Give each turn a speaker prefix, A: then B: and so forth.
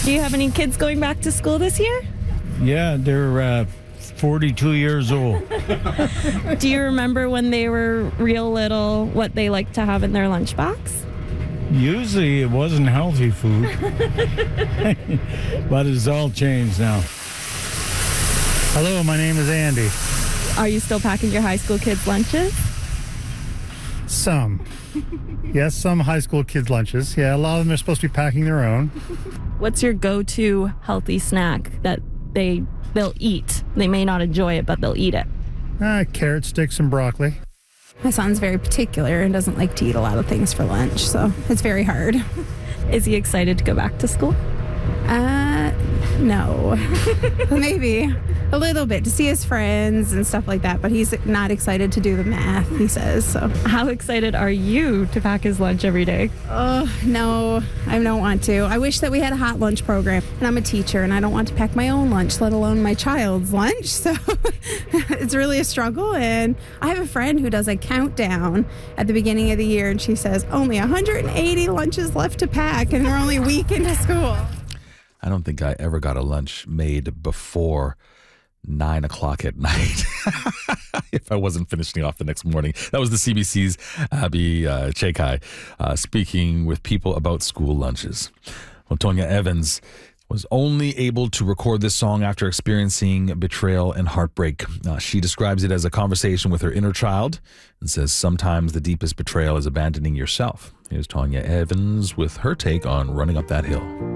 A: Do you have any kids going back to school this year?
B: Yeah, they're 42 years old.
A: Do you remember when they were real little what they liked to have in their lunchbox?
B: Usually it wasn't healthy food, but it's all changed now. Hello, my name is Andy.
A: Are you still packing your high school kids' lunches?
C: Some. Yes, some high school kids' lunches. Yeah, a lot of them are supposed to be packing their own.
A: What's your go-to healthy snack that they'll eat? They may not enjoy it, but they'll eat it.
C: Carrot sticks and broccoli.
D: My son's very particular and doesn't like to eat a lot of things for lunch, so it's very hard.
A: Is he excited to go back to school?
D: No. Maybe a little bit to see his friends and stuff like that, but he's not excited to do the math, he says. So,
A: How excited are you to pack his lunch every day?
D: oh, no, I don't want to. I wish that we had a hot lunch program, and I'm a teacher, and I don't want to pack my own lunch, let alone my child's lunch. So it's really a struggle, and I have a friend who does a countdown at the beginning of the year, and she says only 180 lunches left to pack, and we're only a week into school.
E: I don't think I ever got a lunch made before 9 o'clock at night if I wasn't finishing off the next morning. That was the CBC's Abby Chekai speaking with people about school lunches. Well, Tonya Evans was only able to record this song after experiencing betrayal and heartbreak. She describes it as a conversation with her inner child and says sometimes the deepest betrayal is abandoning yourself. Here's Tonya Evans with her take on Running Up That Hill.